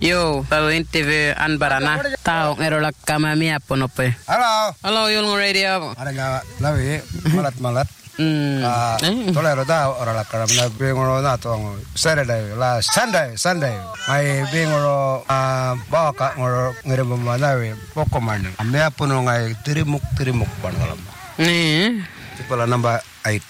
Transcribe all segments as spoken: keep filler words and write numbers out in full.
Yo, lalu T V Anbarana. Tahu ngerolak kami apa nope? Halo. Halo, Yulng Radio. Ada nyawa lawi malat-malat. Hmm. Ah, tolong rota orang lah kerana nak bingoro na tuang Saturday lah Sunday Sunday. Mai bingoro ah bawa kak ngoro ngirim mana we Pokemon. Ambil apa nongai tirimuk tirimuk pan kalam. Nih. Tipe nambah eight.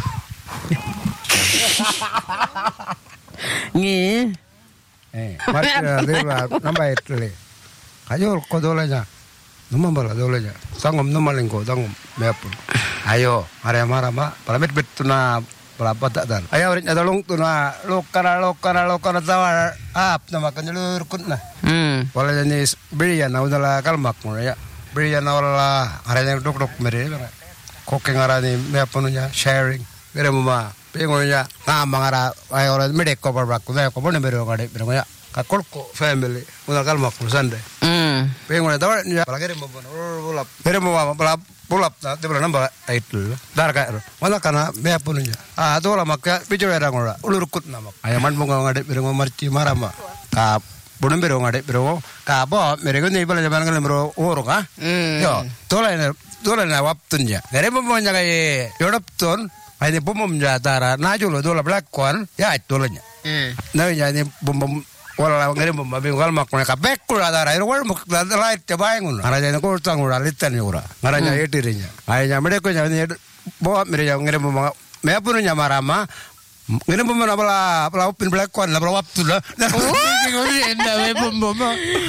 Nih. Eh, mari kita nambah eight le. Ayo kau dolanya. Numam bala dolanya. Sangom numalin kau sangom meapun. Ayo, area marama, palamit betuna pelapa tak dan. Ayo rit nyadalung tuna lokana lokana lokana tawar ap nama kanjulur kutna. Hmm. Wala jenis berian na udala kalmak mo ya. Berian na wala area yang dok dok mere. Koke ngarani meapununya sharing. Mere mama pengonya ngama ngara ayo ora medek ko barbak ko ko bone bero ngade bero ya. Kakolko family udala kalmak mo sande. Hmm. Pengonya tawar ya. Palagere mo bon. Ulap. Mere mama pelap pulap na tebel nambah itu dar kayak mana karena me pununya ah tu lah maka bicara orang orang ulur kut nama ayaman bunga ngadep berong marci marama ka bunun berong ngadep berong ka apa mereka ni bala jaman kan berong orang ah yo tola ini tola ini waktunya dari pemanya kayak yodap ton ini pemanya tara najulo tola black one ya tolanya nah ini bom wala ngere mo mabi ngal mak ka bekul ada ra ro mo da light te baengun ara jana ko tang ura litan ura ara nya etirinya ay nya mede ko nya bo mere ya ngere mo me apunu nya marama ngere mo na bala bala upin black kon la bala waptu la ko enda me bom bom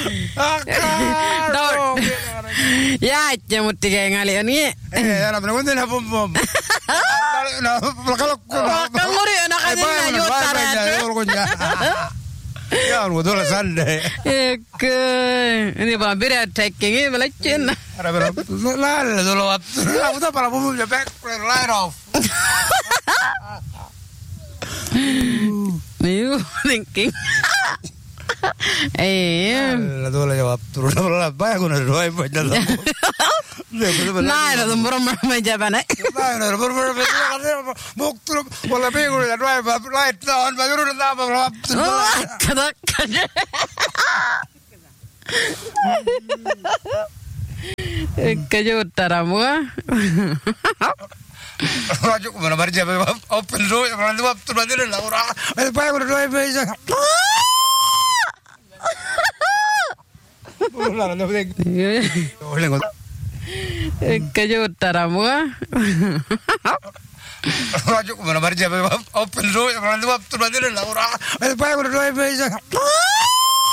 Ya, jamu tiga ngali ani. Eh, ana bene wonde na bom bom na kalau ko Kamu ri anak ani na yo tara. Ya, udah dola Sunday. Eke, ini bambir ya taking ini belacin. Ada berapa? Lalu dola waktu. Aku tuh para bumbu jepek light off. Niu thinking. Eh, lalu dola jawab turun dola apa? Aku nak doa ibu jalan. Nah, itu burung meja mana? Nah, itu burung meja mana? Bukti, bola pinggul ya doa ibu light down, baru udah apa berapa? Kada kada. Kayu taramu. Rajuk mana berjaya open door, mana dua tu mana dia lah orang. Ada apa yang udah doa ibu aja? Bola nak boleh. Boleh nggak? Kayu taramu. Rajuk mana berjaya open door, mana dua tu mana dia lah orang. Ada apa yang udah doa ibu aja?